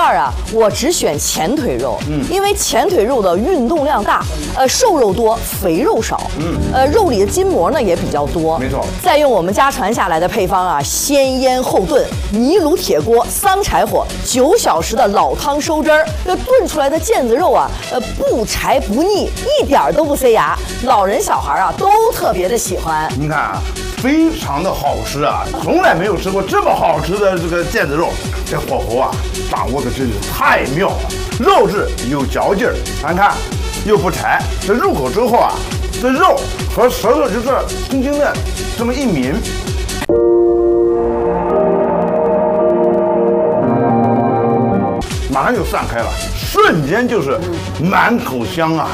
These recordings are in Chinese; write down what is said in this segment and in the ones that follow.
儿啊，我只选前腿肉，因为前腿肉的运动量大，瘦肉多，肥肉少，肉里的筋膜呢也比较多， 没错。 再用我们家传下来的配方啊，先腌后炖，泥炉铁锅桑柴火9小时的老汤收汁儿，这炖出来的腱子肉啊，不柴不腻，一点儿都不塞牙，老人小孩啊都特别的喜欢。 你看啊，非常的好吃啊，从来没有吃过这么好吃的这个腱子肉，这火候啊掌握的真是太妙了，肉质有嚼劲儿，看又不柴，这入口之后啊，这肉和舌头就是轻轻的这么一抿，马上就散开了，瞬间就是满口香啊。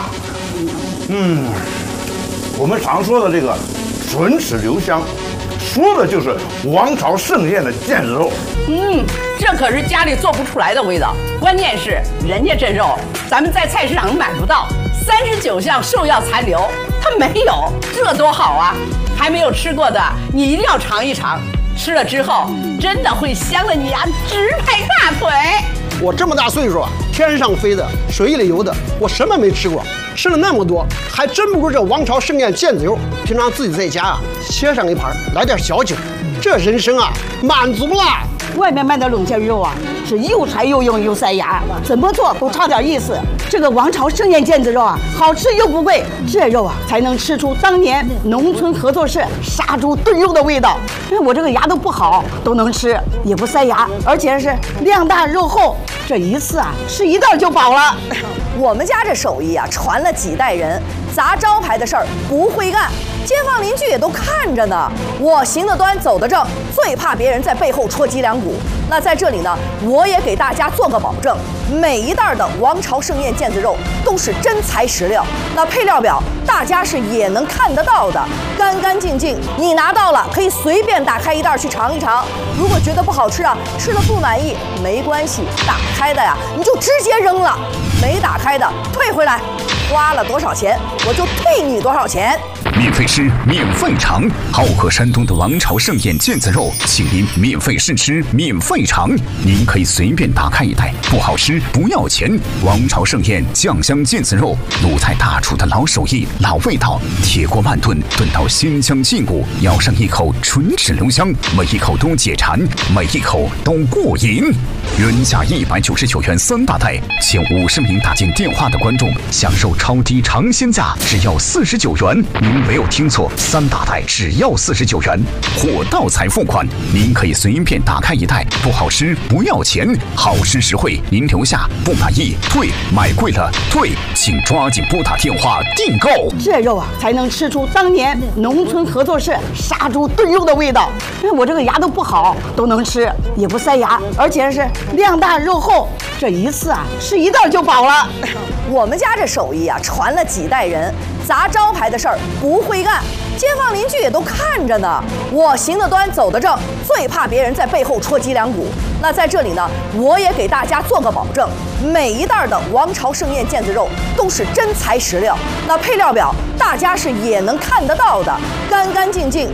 我们常说的这个唇齿留香，说的就是王朝盛宴的腱子肉。 这可是家里做不出来的味道。关键是人家这肉，咱们在菜市场买不到，39项兽药残留，它没有，这多好啊！还没有吃过的，你一定要尝一尝，吃了之后真的会香的你呀直拍大腿。 我这么大岁数啊，天上飞的，水里游的，我什么没吃过，吃了那么多，还真不如这王朝盛宴腱子肉。平常自己在家啊，切上一盘，来点小酒，这人生啊满足了。 外面卖的冷腱肉啊，是又柴又硬又塞牙，怎么做都差点意思。这个王朝盛宴腱子肉啊，好吃又不贵，这肉啊才能吃出当年农村合作社杀猪炖肉的味道。我这个牙都不好，都能吃，也不塞牙，而且是量大肉厚，这一次啊吃一袋就饱了。 我们家这手艺啊，传了几代人，砸招牌的事儿不会干，街坊邻居也都看着呢。我行得端，走得正，最怕别人在背后戳脊梁骨。那在这里呢，我也给大家做个保证，每一袋的王朝盛宴腱子肉都是真材实料。那配料表大家是也能看得到的，干干净净。你拿到了，可以随便打开一袋去尝一尝。如果觉得不好吃啊，吃了不满意没关系，打开的呀你就直接扔了，没打开的退回来，花了多少钱我就退你多少钱。 免费吃，免费尝，好喝山东的王朝盛宴腱子肉，请您免费试吃，免费尝。您可以随便打开一袋，不好吃不要钱。王朝盛宴酱香腱子肉，鲁菜大厨的老手艺、老味道，铁锅慢炖，炖到鲜香劲骨，咬上一口唇齿留香，每一口都解馋，每一口都过瘾。原价199元3大袋，前50名打进电话的观众享受超低尝鲜价，只要49元。您没有听错，3大袋只要49元，货到才付款。您可以随便打开一袋，不好吃不要钱，好吃实惠。您留下，不满意退，买贵了退，请抓紧拨打电话订购。 这肉啊才能吃出当年农村合作社杀猪炖肉的味道。我这个牙都不好，都能吃，也不塞牙，而且是量大肉厚，这一次啊吃一袋就饱了。 我们家这手艺啊，传了几代人，砸招牌的事儿不会干，街坊邻居也都看着呢。我行得端，走得正，最怕别人在背后戳脊梁骨。那在这里呢，我也给大家做个保证，每一袋的王朝盛宴腱子肉都是真材实料。那配料表大家是也能看得到的，干干净净。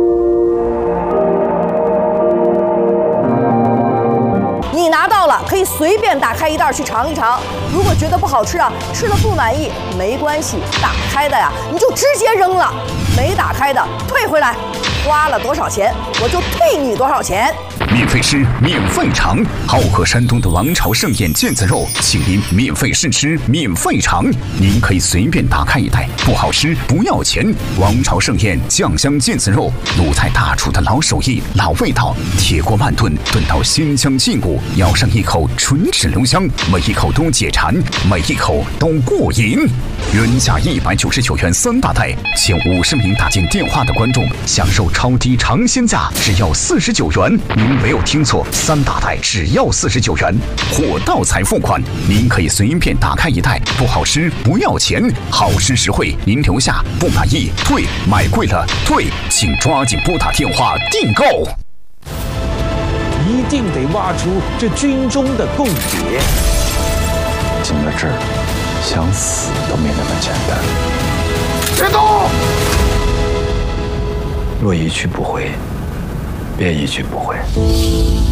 你拿到了，可以随便打开一袋去尝一尝。如果觉得不好吃啊，吃了不满意没关系，打开的呀你就直接扔了，没打开的退回来，花了多少钱我就退你多少钱。 免费吃，免费尝，好喝山东的王朝盛宴腱子肉，请您免费试吃，免费尝。您可以随便打开一袋，不好吃不要钱。王朝盛宴酱香腱子肉，鲁菜大厨的老手艺、老味道，铁锅慢炖，炖到鲜香劲骨，咬上一口唇齿留香，每一口都解馋，每一口都过瘾。原价199元3大袋，前50名打进电话的观众享受超低尝鲜价，只要49元。您没有听错，3大袋只要49元，货到才付款。您可以随便打开一袋，不好吃不要钱，好吃实惠。您留下，不满意退，买贵了退，请抓紧拨打电话订购。 一定得挖出这军中的共谍。 进了这儿，想死都没那么简单。 别动！ 若一去不回，便一去不回。